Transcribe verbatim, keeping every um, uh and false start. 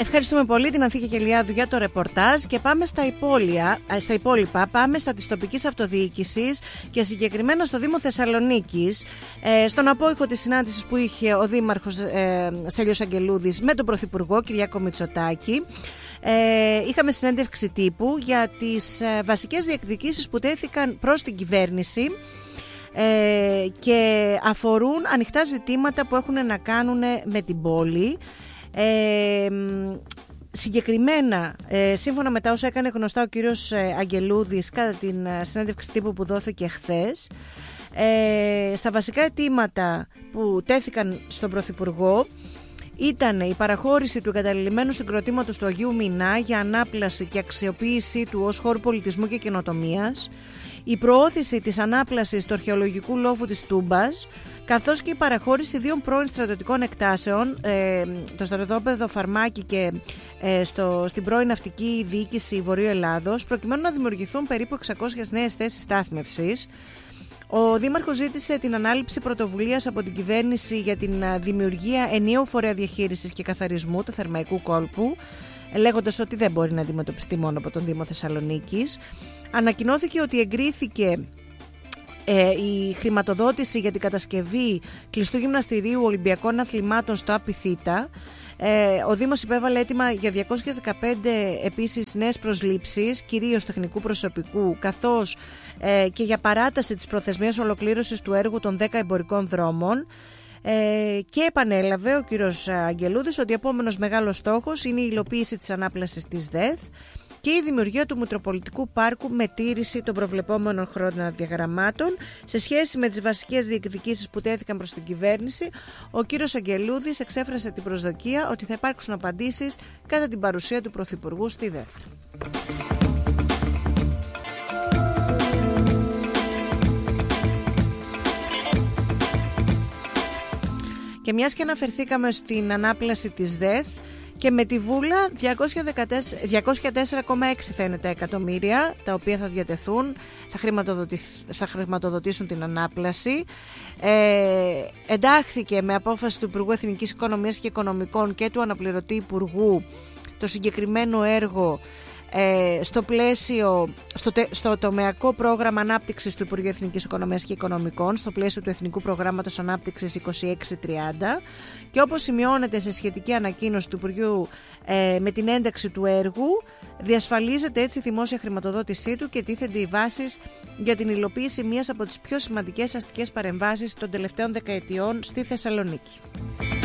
Ευχαριστούμε πολύ την Ανθήκη Κελιάδου για το ρεπορτάζ και πάμε στα, υπόλοιπα, στα υπόλοιπα. Πάμε στα της τοπικής αυτοδιοίκησης και συγκεκριμένα στο Δήμο Θεσσαλονίκης, ε, στον απόϊχο της συνάντησης που είχε ο Δήμαρχος ε, Στέλιος Αγγελούδης με τον Πρωθυπουργό Κυριάκο Μητσοτάκη. Ε, είχαμε συνέντευξη τύπου για τις ε, βασικές διεκδικήσεις που τέθηκαν προς την κυβέρνηση ε, και αφορούν ανοιχτά ζητήματα που έχουν να κάνουν με την πόλη. Ε, συγκεκριμένα, ε, σύμφωνα με τα όσα έκανε γνωστά ο κύριος Αγγελούδης κατά την συνέντευξη τύπου που δόθηκε χθες, ε, στα βασικά αιτήματα που τέθηκαν στον Πρωθυπουργό ήταν η παραχώρηση του εγκαταλειμμένου συγκροτήματος του Αγίου Μινά για ανάπλαση και αξιοποίησή του ως χώρου πολιτισμού και καινοτομίας, η προώθηση της ανάπλασης του αρχαιολογικού λόφου της Τούμπας, καθώς και η παραχώρηση δύο πρώην στρατιωτικών εκτάσεων, ε, το στρατόπεδο Φαρμάκη και ε, στο, στην πρώην ναυτική διοίκηση Βορείου Ελλάδος, προκειμένου να δημιουργηθούν περίπου εξακόσιες νέες θέσεις στάθμευσης. Ο Δήμαρχος ζήτησε την ανάληψη πρωτοβουλίας από την κυβέρνηση για την δημιουργία ενιαίου φορέα διαχείρισης και καθαρισμού του Θερμαϊκού Κόλπου, λέγοντας ότι δεν μπορεί να αντιμετωπιστεί μόνο από τον Δήμο Θεσσαλονίκης. Ανακοινώθηκε ότι εγκρίθηκε ε, η χρηματοδότηση για την κατασκευή κλειστού γυμναστηρίου Ολυμπιακών Αθλημάτων στο Απιθύτα. Ε, ο Δήμος υπέβαλε έτοιμα για διακόσιες δεκαπέντε επίσης νέες προσλήψεις, κυρίως τεχνικού προσωπικού, καθώς ε, και για παράταση της προθεσμίας ολοκλήρωσης του έργου των δέκα εμπορικών δρόμων. Ε, και επανέλαβε ο κύριος Αγγελούδης ότι ο επόμενος μεγάλος στόχος είναι η υλοποίηση της ανάπλασης της ΔΕΘ και η δημιουργία του Μητροπολιτικού Πάρκου με τήρηση των προβλεπόμενων χρονοδιαγραμμάτων. Σε σχέση με τις βασικές διεκδικήσεις που τέθηκαν προς την κυβέρνηση, ο κύριος Αγγελούδης εξέφρασε την προσδοκία ότι θα υπάρξουν απαντήσεις κατά την παρουσία του Πρωθυπουργού στη ΔΕΘ. Και μιας και αναφερθήκαμε στην ανάπλαση της ΔΕΘ, και με τη Βούλα διακόσια τέσσερα κόμμα έξι θα είναι τα εκατομμύρια τα οποία θα διατεθούν, θα, θα χρηματοδοτήσουν την ανάπλαση. Ε, εντάχθηκε με απόφαση του Υπουργού Εθνικής Οικονομίας και Οικονομικών και του αναπληρωτή Υπουργού το συγκεκριμένο έργο ε, στο πλαίσιο, στο, στο τομεακό πρόγραμμα ανάπτυξης του Υπουργείου Εθνικής Οικονομίας και Οικονομικών, στο πλαίσιο του Εθνικού Προγράμματος Ανάπτυξης είκοσι έξι τριάντα, και όπως σημειώνεται σε σχετική ανακοίνωση του Υπουργείου ε, με την ένταξη του έργου, διασφαλίζεται έτσι η δημόσια χρηματοδότησή του και τίθενται οι βάσεις για την υλοποίηση μιας από τις πιο σημαντικές αστικές παρεμβάσεις των τελευταίων δεκαετιών στη Θεσσαλονίκη.